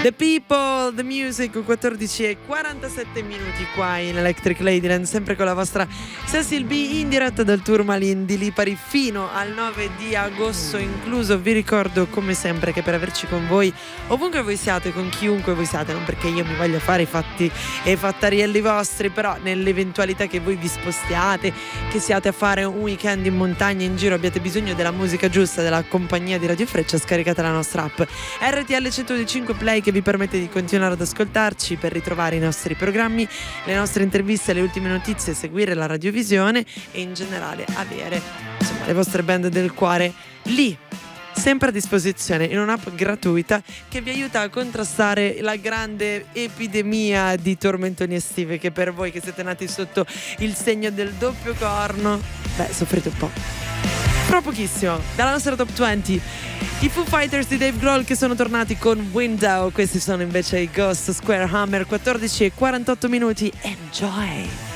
The People, The Music, 14:47 qua in Electric Ladyland, sempre con la vostra Cecil B in diretta dal Tourmaline di Lipari fino al 9 di agosto incluso. Vi ricordo come sempre che per averci con voi ovunque voi siate, con chiunque voi siate, non perché io mi voglio fare i fatti e i fattarielli vostri, però nell'eventualità che voi vi spostiate, che siate a fare un weekend in montagna, in giro, abbiate bisogno della musica giusta, della compagnia di Radio Freccia, scaricate la nostra app RTL 105 Play, che vi permette di continuare ad ascoltarci per ritrovare i nostri programmi, le nostre interviste, le ultime notizie, seguire la radiovisione e in generale avere, insomma, le vostre band del cuore lì, sempre a disposizione in un'app gratuita che vi aiuta a contrastare la grande epidemia di tormentoni estive che per voi che siete nati sotto il segno del doppio corno, soffrite un po'. Fra pochissimo, dalla nostra Top 20, i Foo Fighters di Dave Grohl che sono tornati con Window. Questi sono invece i Ghost Square Hammer, 14:48. Enjoy!